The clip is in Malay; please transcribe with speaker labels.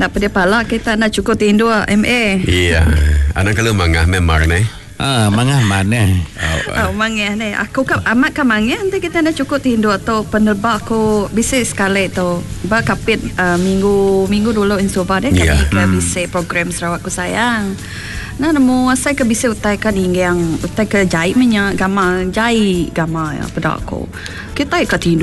Speaker 1: nak pada pala kita nak cukup tidur MA.
Speaker 2: Iya. Anak kalau mangah memang nih.
Speaker 3: Mangah mana?
Speaker 1: Mangah ni. Aku kan amat kan mangah nanti kita nak cukup tidur tu penerbang aku bisa sekali tu. Ba kapit minggu dulu insoba deh kami ke bisa program Sarawak Ku Sayang. Nah, namo saya ke bisa utai kan yang utai ke jahit minyak gamal jahit gamal ya pada aku. Kita ke tidur